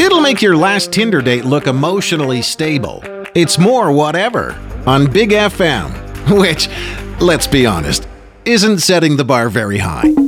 It'll make your last Tinder date look emotionally stable. It's more whatever on Big FM, which, let's be honest, isn't setting the bar very high.